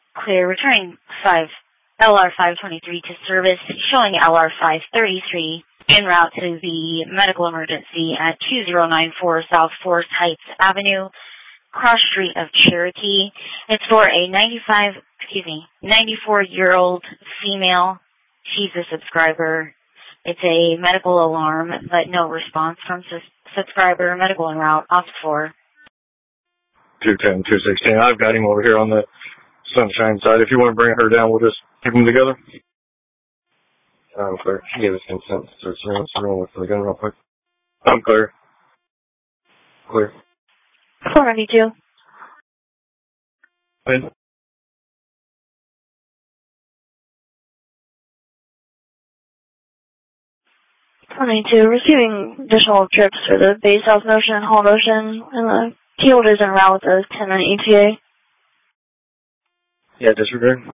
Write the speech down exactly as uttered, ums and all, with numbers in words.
Clear, returning five L R five twenty-three to service, showing L R five thirty-three en route to the medical emergency at two zero nine four South Forest Heights Avenue, cross street of Cherokee. It's for a ninety-five, excuse me, ninety-four-year-old female. She's a subscriber. It's a medical alarm, but no response from sus- subscriber. Medical en route, off four. two ten, two sixteen. I've got him over here on the Sunshine side. If you want to bring her down, we'll just keep them together. I'm clear. Give us consent to search surveillance. We'll look for the gun real quick. I'm clear. Clear. four ninety-two. In. four ninety-two, receiving additional trips for the Bay South Motion and Hall Motion, and the key holders en route with the ten minute E T A. Yeah, disregard.